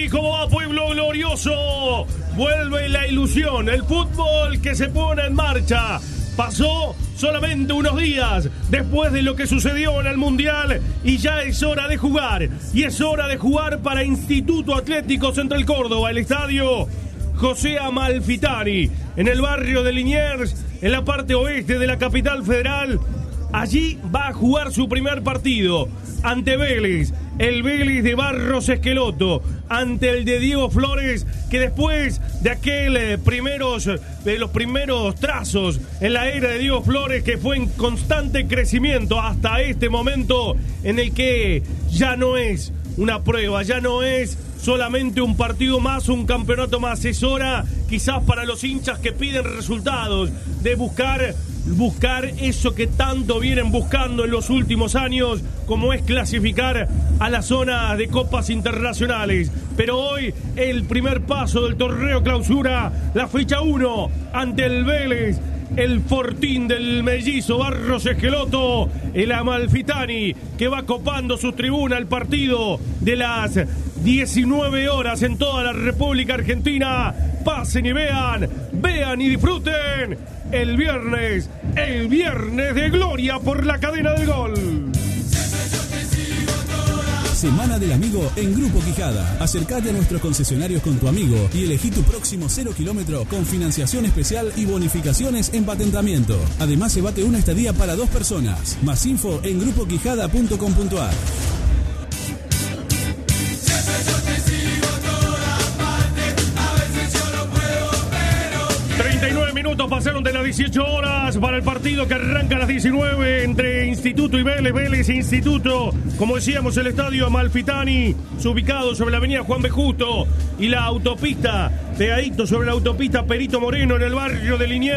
Ahí cómo va Pueblo Glorioso. Vuelve la ilusión, el fútbol que se pone en marcha. Pasó solamente unos días después de lo que sucedió en el Mundial y ya es hora de jugar. Y es hora de jugar para Instituto Atlético Central Córdoba, el estadio José Amalfitani, en el barrio de Liniers, en la parte oeste de la capital federal. Allí va a jugar su primer partido ante Vélez, el Vélez de Barros Esqueloto, ante el de Diego Flores, que después de los primeros trazos en la era de Diego Flores, que fue en constante crecimiento hasta este momento en el que ya no es una prueba, ya no es solamente un partido más, un campeonato más. Es hora, quizás para los hinchas que piden resultados, de buscar eso que tanto vienen buscando en los últimos años, como es clasificar a la zona de copas internacionales. Pero hoy el primer paso del torneo clausura, la fecha 1 ante el Vélez, el Fortín del mellizo Barros Esqueloto, el Amalfitani, que va copando su tribuna, el partido de las 19 horas en toda la República Argentina. Pasen y vean y disfruten el viernes de gloria por la cadena del gol. Semana del Amigo en Grupo Quijada. Acércate a nuestros concesionarios con tu amigo y elegí tu próximo 0 kilómetro con financiación especial y bonificaciones en patentamiento. Además, llévate una estadía para 2 personas. Más info en grupoquijada.com.ar. 39 minutos pasaron de las 18 horas para el partido que arranca a las 19 entre Instituto y Vélez. Vélez e Instituto, como decíamos, el estadio Amalfitani, ubicado sobre la avenida Juan B. Justo y la autopista, pegadito sobre la autopista Perito Moreno, en el barrio de Liniers.